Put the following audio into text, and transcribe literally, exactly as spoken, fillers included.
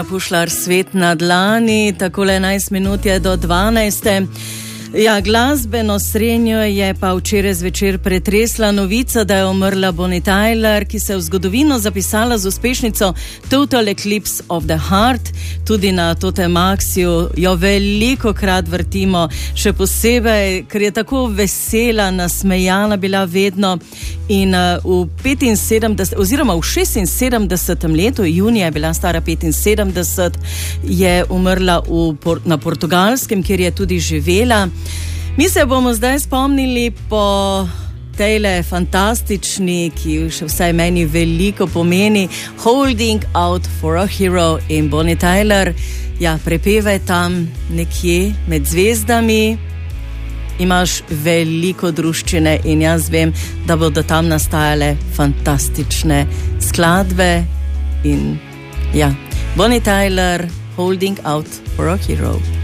Pušlar Svet na dlani, takole enajst minut je do dvanajste. Ja, glasbeno srenjo je pa včeraj zvečer pretresla novica, da je umrla Bonnie Tyler, ki se je v zgodovino zapisala z uspešnico Total Eclipse of the Heart. Tudi na Totem Maxiju jo veliko krat vrtimo, še posebej, ker je tako vesela, nasmejana bila vedno. In v petinsedemdeset oziroma v šestinsedemdesetem letu, junija je bila stara petinsedemdeset, je umrla v, na Portugalskem, kjer je tudi živela. Mi se bomo zdaj spomnili po tejle fantastični, ki še vsaj meni veliko pomeni, Holding Out for a Hero in Bonnie Tyler. Ja, prepevaj tam nekje med zvezdami. Imaš veliko druščine in jaz vem, da bodo tam nastajale fantastične skladbe. In ja, Bonnie Tyler, Holding Out for a Hero.